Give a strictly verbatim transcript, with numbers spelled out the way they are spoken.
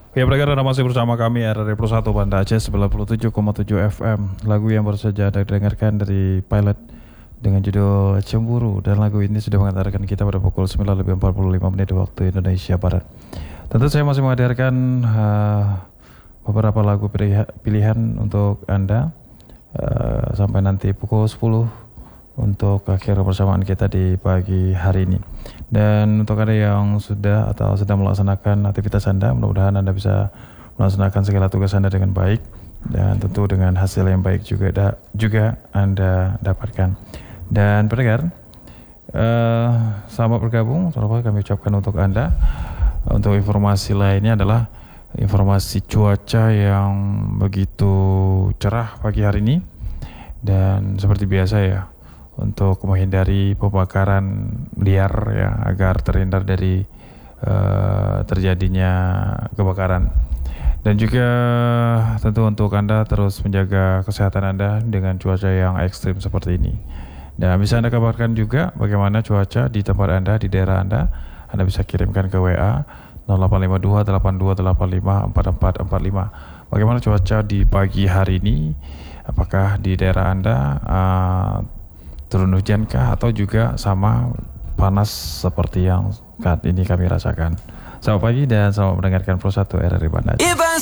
Ya, pendengar, Anda masih bersama kami R R I Plus satu Banda Aceh sembilan puluh tujuh koma tujuh F M. Lagu yang baru saja Anda dengarkan dari Pilot dengan judul Cemburu, dan lagu ini sudah mengantarkan kita pada pukul sembilan lebih empat puluh lima menit waktu Indonesia Barat. Tentu saya masih menghadirkan uh, beberapa lagu pilihan untuk Anda uh, sampai nanti pukul sepuluh untuk akhir persamaan kita di pagi hari ini. Dan untuk Anda yang sudah atau sedang melaksanakan aktivitas Anda, mudah-mudahan Anda bisa melaksanakan segala tugas Anda dengan baik dan tentu dengan hasil yang baik juga da, juga Anda dapatkan. Dan pendengar, uh, selamat bergabung. Selamat kami ucapkan untuk Anda. Untuk informasi lainnya adalah informasi cuaca yang begitu cerah pagi hari ini, dan seperti biasa ya, untuk menghindari pembakaran liar ya, agar terhindar dari uh, terjadinya kebakaran. Dan juga tentu untuk Anda terus menjaga kesehatan Anda dengan cuaca yang ekstrim seperti ini. Dan bisa Anda kabarkan juga bagaimana cuaca di tempat Anda, di daerah Anda. Anda bisa kirimkan ke W A nol delapan lima dua delapan dua delapan lima empat empat empat lima. Bagaimana cuaca di pagi hari ini? Apakah di daerah Anda uh, turun hujankah atau juga sama panas seperti yang saat ini kami rasakan? Selamat pagi dan selamat mendengarkan Pro satu R R I Banda Aceh.